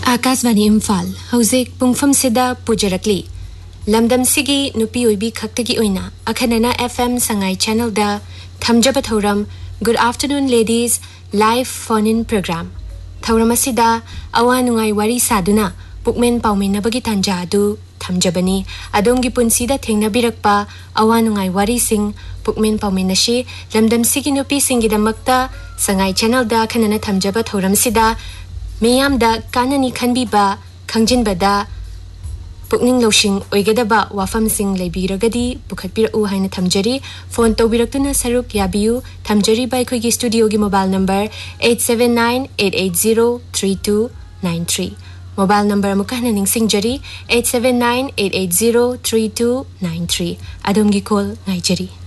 आकाशवाणी इम्फाल हौजिक पुंगफम सिदा पुजरकली लमदम सिगी नुपी ओइबी खक्तगी ओइना अखनना FM Sangai channel दा थमजब थौरम good afternoon ladies live phone in programme थौरम सिदा अवा नुंगाई वारी सादुना पुकमेन पाउमिनबगी तांजा अदु थमजबनी अदोंगी पुंसीदा थेंगनबिरकपा अवा नुंगाई वारी सिंग पुकमेन पाउमिनशी लमदम सिगी नुपी सिंगिदमक्ता संगाई चैनल दा खनना थमजब थौरम सिदा मियामदा काननी खनबीबा खंजिनबदा पुकनिंग लौशिंग ओइगदबा वाफम सिंग लेबीरगदी पुखतपिरउ हाइना थमजरी फोन तौबिरक्तुना सरुक याबियु थमजरी बाय खुगी स्टूडियो की mobile number 8798803293 mobile number मुकहना निंगसिंगजरी 8798803293 अदोमगी call नाइजरी